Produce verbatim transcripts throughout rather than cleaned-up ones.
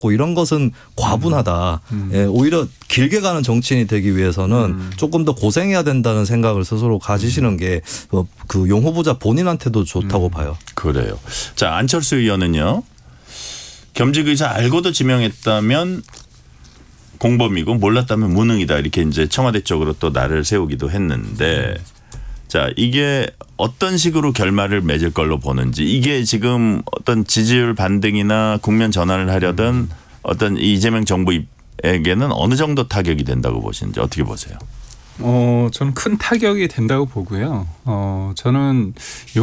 이런 것은 과분하다. 음. 예, 오히려 길게 가는 정치인이 되기 위해서는 음. 조금 더 고생해야 된다는 생각을 스스로 가지시는 게 그 용 후보자 본인한테도 좋다고 음. 봐요. 그래요. 자, 안철수 의원은요. 겸직 의사 알고도 지명했다면 공범이고 몰랐다면 무능이다. 이렇게 이제 청와대 쪽으로 또 날을 세우기도 했는데 자, 이게 어떤 식으로 결말을 맺을 걸로 보는지 이게 지금 어떤 지지율 반등이나 국면 전환을 하려던 음. 어떤 이재명 정부에게는 어느 정도 타격이 된다고 보시는지 어떻게 보세요? 어, 저는 큰 타격이 된다고 보고요. 어, 저는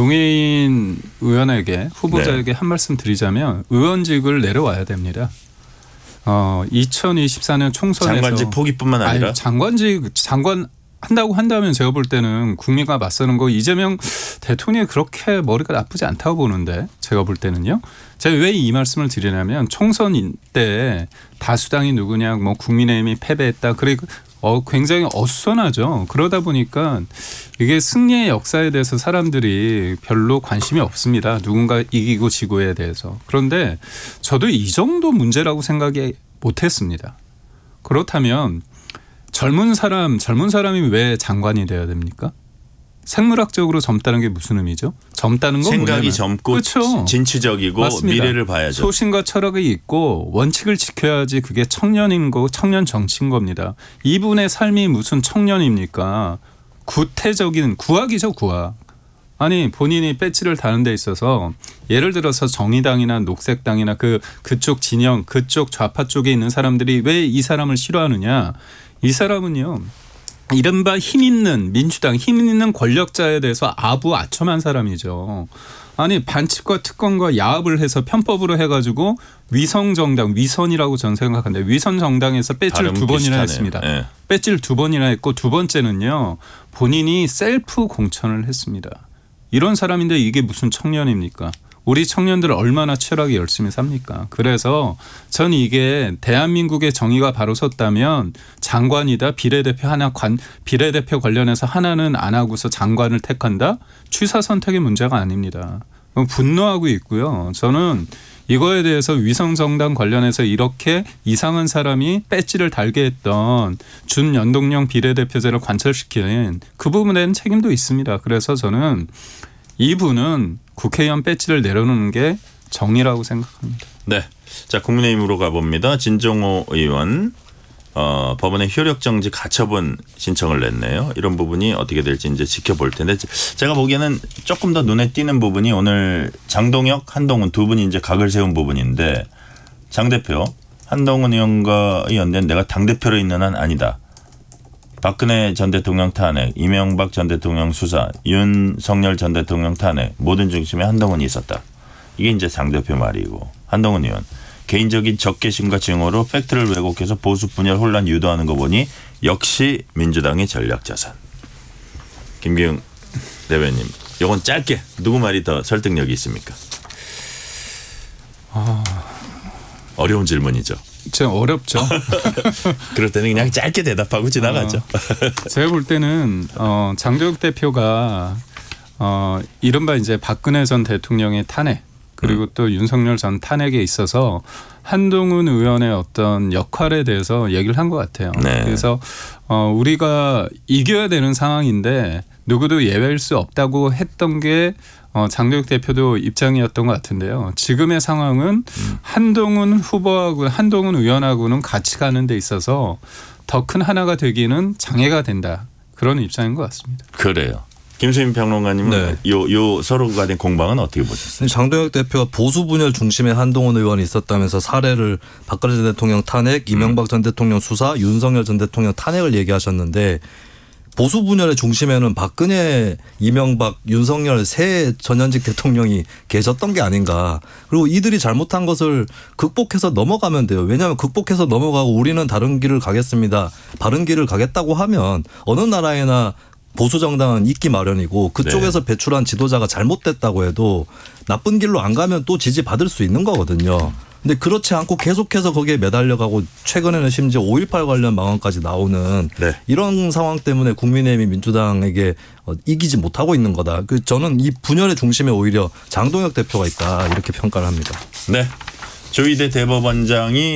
용해인 의원에게 후보자에게 네. 한 말씀 드리자면 의원직을 내려와야 됩니다. 어, 이천이십사 년 총선에서 장관직 포기뿐만 아니라 아니, 장관직 장관 한다고 한다면 제가 볼 때는 국민과 맞서는 거 이재명 대통령이 그렇게 머리가 나쁘지 않다고 보는데 제가 볼 때는요. 제가 왜 이 말씀을 드리냐면 총선 때 다수당이 누구냐 뭐 국민의힘이 패배했다. 그리고 어, 굉장히 어수선하죠. 그러다 보니까 이게 승리의 역사에 대해서 사람들이 별로 관심이 없습니다. 누군가 이기고 지고에 대해서. 그런데 저도 이 정도 문제라고 생각이 못했습니다. 그렇다면 젊은 사람, 젊은 사람이 왜 장관이 돼야 됩니까? 생물학적으로 젊다는 게 무슨 의미죠? 젊다는 건 생각이 뭐냐면. 젊고 그렇죠. 진취적이고 맞습니다. 미래를 봐야죠. 소신과 철학이 있고 원칙을 지켜야지 그게 청년인 거고 청년 정치인 겁니다. 이분의 삶이 무슨 청년입니까? 구태적인 구악이죠, 구악. 아니 본인이 배지를 다는 데 있어서 예를 들어서 정의당이나 녹색당이나 그 그쪽 진영, 그쪽 좌파 쪽에 있는 사람들이 왜 이 사람을 싫어하느냐? 이 사람은요. 이른바 힘 있는 민주당 힘 있는 권력자에 대해서 아부아첨한 사람이죠. 아니 반칙과 특권과 야합을 해서 편법으로 해가지고 위성정당 위선이라고 저는 생각하는데 위선정당에서 배지를 두 번이나 비슷하네요. 했습니다. 네. 배지를 두 번이나 했고 두 번째는요. 본인이 셀프 공천을 했습니다. 이런 사람인데 이게 무슨 청년입니까? 우리 청년들 얼마나 치열하게 열심히 삽니까? 그래서 전 이게 대한민국의 정의가 바로 섰다면 장관이다 비례대표 하나 관 비례대표 관련해서 하나는 안 하고서 장관을 택한다? 취사 선택의 문제가 아닙니다. 분노하고 있고요. 저는 이거에 대해서 위성정당 관련해서 이렇게 이상한 사람이 배지를 달게 했던 준연동형 비례대표제를 관철시킨 그 부분에는 책임도 있습니다. 그래서 저는 이분은 국회의원 배지를 내려놓는 게 정의라고 생각합니다. 네. 자, 국민의힘으로 가봅니다. 진종호 의원 어, 법원에 효력정지 가처분 신청을 냈네요. 이런 부분이 어떻게 될지 이제 지켜볼 텐데 제가 보기에는 조금 더 눈에 띄는 부분이 오늘 장동혁, 한동훈 두 분이 이제 각을 세운 부분인데 장 대표 한동훈 의원과의 연대는 내가 당대표로 있는 한 아니다. 박근혜 전 대통령 탄핵, 이명박 전 대통령 수사, 윤석열 전 대통령 탄핵 모든 중심에 한동훈이 있었다. 이게 이제 장 대표 말이고 한동훈 의원. 개인적인 적개심과 증오로 팩트를 왜곡해서 보수 분열 혼란 유도하는 거 보니 역시 민주당의 전략자산. 김기웅 대변인. 이건 짧게 누구 말이 더 설득력이 있습니까? 아... 어려운 질문이죠. 좀 어렵죠. 그럴 때는 그냥 짧게 대답하고 지나가죠. 어, 제가 볼 때는 어, 장동혁 대표가 어, 이른바 이제 박근혜 전 대통령의 탄핵 그리고 음. 또 윤석열 전 탄핵에 있어서 한동훈 의원의 어떤 역할에 대해서 얘기를 한 것 같아요. 네. 그래서 어, 우리가 이겨야 되는 상황인데 누구도 예외일 수 없다고 했던 게 어, 장동혁 대표도 입장이었던 것 같은데요. 지금의 상황은 음. 한동훈 후보하고 한동훈 의원하고는 같이 가는 데 있어서 더 큰 하나가 되기는 장애가 된다. 그런 입장인 것 같습니다. 그래요. 김수민 평론가님은 네. 요, 요 서로 간의 공방은 어떻게 보셨어요? 장동혁 대표가 보수 분열 중심에 한동훈 의원이 있었다면서 사례를 박근혜 전 대통령 탄핵, 이명박 음. 전 대통령 수사, 윤석열 전 대통령 탄핵을 얘기하셨는데 보수 분열의 중심에는 박근혜, 이명박, 윤석열 세 전현직 대통령이 계셨던 게 아닌가. 그리고 이들이 잘못한 것을 극복해서 넘어가면 돼요. 왜냐하면 극복해서 넘어가고 우리는 다른 길을 가겠습니다. 바른 길을 가겠다고 하면 어느 나라에나 보수 정당은 있기 마련이고 그쪽에서 네. 배출한 지도자가 잘못됐다고 해도 나쁜 길로 안 가면 또 지지받을 수 있는 거거든요. 근데 그렇지 않고 계속해서 거기에 매달려가고 최근에는 심지어 오일팔 관련 망언까지 나오는 네. 이런 상황 때문에 국민의힘이 민주당에게 이기지 못하고 있는 거다. 그 저는 이 분열의 중심에 오히려 장동혁 대표가 있다 이렇게 평가를 합니다. 네, 조희대 대법원장이